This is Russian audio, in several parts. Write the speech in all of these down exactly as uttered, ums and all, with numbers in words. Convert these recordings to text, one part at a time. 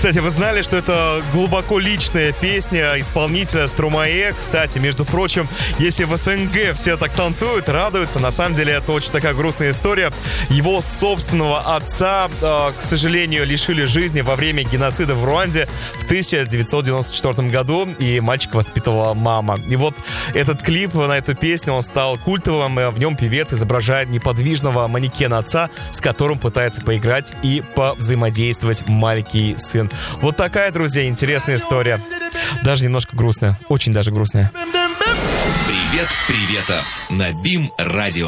Кстати, вы знали, что это глубоко личная песня исполнителя Стромае? Кстати, между прочим, если в СНГ все так танцуют, радуются, на самом деле это очень такая грустная история. Его собственного отца, э, к сожалению, лишили жизни во время геноцида в Руанде в тысяча девятьсот девяносто четвёртом году, и мальчика воспитывала мама. И вот этот клип на эту песню, он стал культовым, и в нем певец изображает неподвижного манекена отца, с которым пытается поиграть и повзаимодействовать маленький сын. Вот такая, друзья, интересная история. Даже немножко грустная. Очень даже грустная. Привет, приветов на БИМ Радио.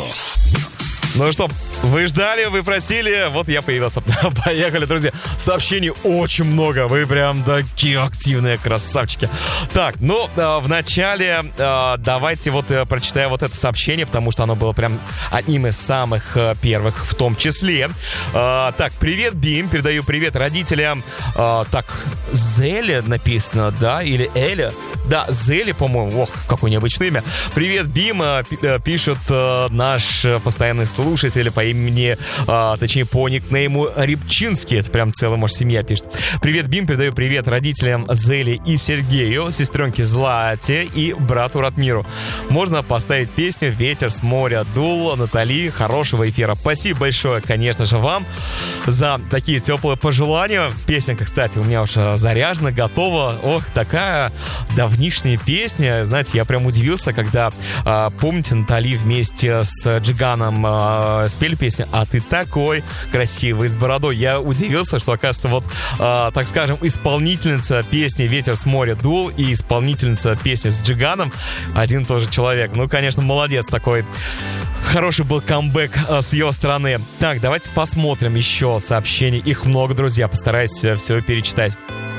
Ну что, вы ждали, вы просили, вот я появился. Поехали, друзья. Сообщений очень много, вы прям такие активные красавчики. Так, ну, э, в начале э, давайте вот э, прочитаю вот это сообщение, потому что оно было прям одним из самых э, первых в том числе. Э, так, привет, Бим, передаю привет родителям. Э, так, Зеле написано, да, или Эля? Да, Зели, по-моему. Ох, какое необычное имя. Привет, Бим, э, пишет э, наш постоянный слушатель. Слушатели по имени, а, точнее по никнейму Рябчинский. Это прям целая, может, семья пишет. Привет, Бим, передаю привет родителям Зели и Сергею, сестренке Злате и брату Ратмиру. Можно поставить песню «Ветер с моря дул». Натали, хорошего эфира. Спасибо большое, конечно же, вам за такие теплые пожелания. Песенка, кстати, у меня уже заряжена, готова. Ох, такая давнишняя песня. Знаете, я прям удивился, когда, а, помните, Натали вместе с Джиганом а, спели песню «А ты такой красивый, с бородой». Я удивился, что, оказывается, вот, э, так скажем, исполнительница песни «Ветер с моря дул» и исполнительница песни с Джиганом один и тот же человек. Ну, конечно, молодец такой. Хороший был камбэк э, с ее стороны. Так, давайте посмотрим еще сообщений. Их много, друзья, постараюсь все перечитать.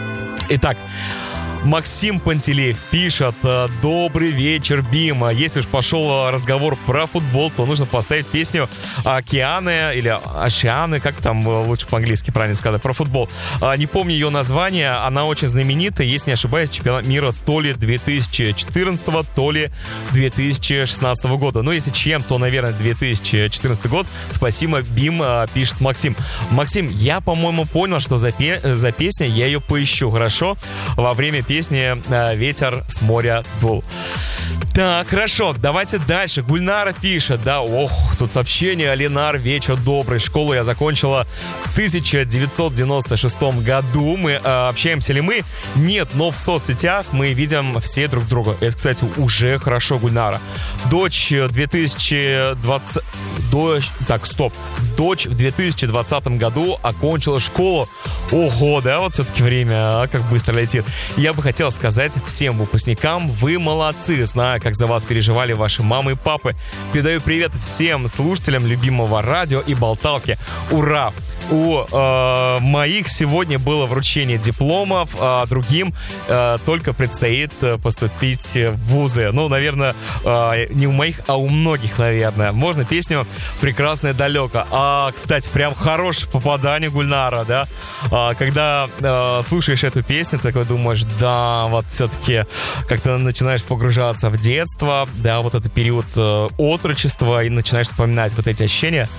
Итак, Максим Пантелеев пишет: добрый вечер, Бим. Если уж пошел разговор про футбол, то нужно поставить песню «Океаны» или «Океаны», как там лучше по-английски правильно сказать, про футбол. Не помню ее название, она очень знаменитая, если не ошибаюсь, чемпионат мира то ли две тысячи четырнадцатого, то ли две тысячи шестнадцатого года. Ну, если чем, то, наверное, две тысячи четырнадцатый год. Спасибо, Бим, пишет Максим. Максим, я, по-моему, понял, что за, пе- за песня, я ее поищу, хорошо? Во время песни «Ветер с моря дул». Так, хорошо, давайте дальше. Гульнара пишет, да, ох, тут сообщение. Ленар, вечер добрый. Школу я закончила в тысяча девятьсот девяносто шестом году. Мы э, общаемся ли мы? Нет, но в соцсетях мы видим все друг друга. Это, кстати, уже хорошо, Гульнара. Дочь в две тысячи двадцатом... Дочь... Так, стоп. Дочь в две тысячи двадцатом году окончила школу. Ого, да, вот все-таки время, а, как быстро летит. Я бы хотел сказать всем выпускникам, вы молодцы. Знаю, как за вас переживали ваши мамы и папы. Передаю привет всем слушателям любимого радио и болталки. Ура! У э, моих сегодня было вручение дипломов, а другим э, только предстоит поступить в вузы. Ну, наверное, э, не у моих, а у многих, наверное. Можно песню «Прекрасное далеко». А, кстати, прям хорошее попадание, Гульнара, да? А, когда э, слушаешь эту песню, ты такой думаешь, да, вот все-таки как-то начинаешь погружаться в детство, да, вот этот период э, отрочества, и начинаешь вспоминать вот эти ощущения.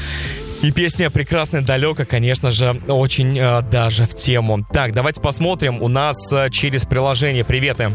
И песня «Прекрасное далеко», конечно же, очень э, даже в тему. Так, давайте посмотрим. У нас э, через приложение приветы.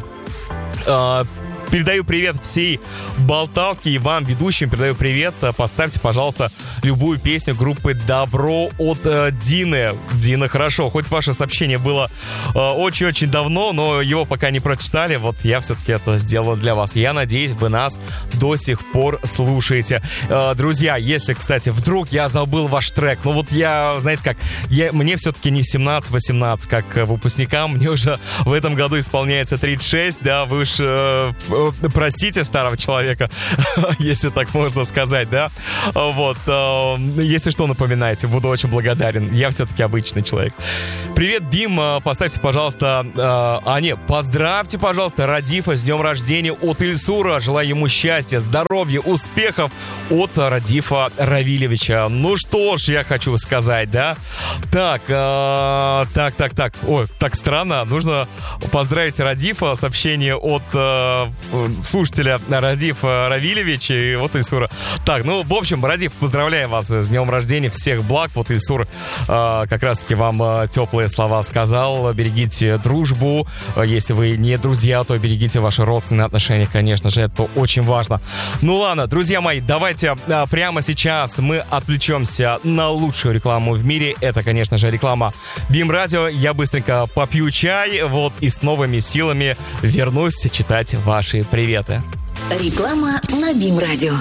Э, Передаю привет всей болталке и вам, ведущим, передаю привет. Поставьте, пожалуйста, любую песню группы «Добро» от э, Дины. Дина, хорошо, хоть ваше сообщение было э, очень-очень давно, но его пока не прочитали, вот я все-таки это сделал для вас. Я надеюсь, вы нас до сих пор слушаете. Э, друзья, если, кстати, вдруг я забыл ваш трек, ну вот я, знаете как, я, мне все-таки не семнадцать-восемнадцать, как выпускникам, мне уже в этом году исполняется тридцать шесть, да, вы уж... Э, простите старого человека, если так можно сказать, да. Вот. Если что, напоминайте, буду очень благодарен. Я все-таки обычный человек. Привет, Бим. Поставьте, пожалуйста... А, не, поздравьте, пожалуйста, Радифа с днем рождения от Ильсура. Желаю ему счастья, здоровья, успехов от Радифа Равильевича. Ну что ж, я хочу сказать, да. Так, а, так, так, так. Ой, так странно. Нужно поздравить Радифа. Сообщение от... слушателя Радиф Равильевич и вот Ильсура. Так, ну, в общем, Радиф, поздравляем вас с днем рождения, всех благ. Вот Ильсур э, как раз-таки вам э, теплые слова сказал. Берегите дружбу. Если вы не друзья, то берегите ваши родственные отношения, конечно же, это очень важно. Ну ладно, друзья мои, давайте э, прямо сейчас мы отвлечемся на лучшую рекламу в мире. Это, конечно же, реклама Бим Радио. Я быстренько попью чай, вот, и с новыми силами вернусь читать ваши приветы. Реклама на Бим Радио.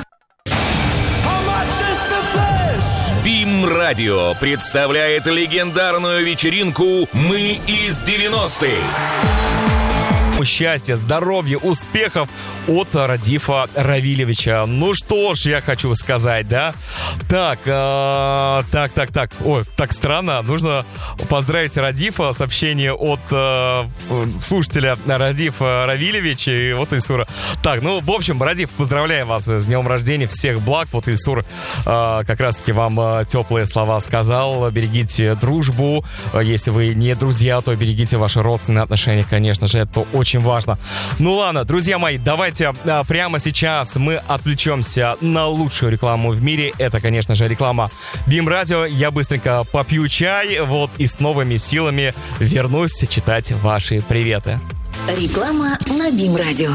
Бим Радио представляет легендарную вечеринку «Мы из девяностых». Счастья, здоровья, успехов от Радифа Равильевича. Ну что ж, я хочу сказать, да? Так, э, так, так, так. Ой, так странно. Нужно поздравить Радифа. Сообщение от э, слушателя Радифа Равильевича и вот Ильсура. Так, ну, в общем, Радиф, поздравляем вас с днем рождения, всех благ. Вот Ильсур э, как раз-таки вам э, теплые слова сказал. Берегите дружбу. Если вы не друзья, то берегите ваши родственные отношения, конечно же, это очень Очень важно. Ну ладно, друзья мои, давайте а, прямо сейчас мы отвлечемся на лучшую рекламу в мире. Это, конечно же, реклама Бим Радио. Я быстренько попью чай, вот, и с новыми силами вернусь читать ваши приветы. Реклама на Бим Радио.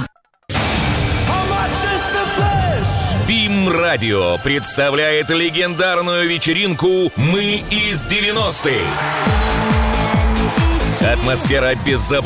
Бим Радио представляет легендарную вечеринку «Мы из девяностых». Атмосфера беззаботности.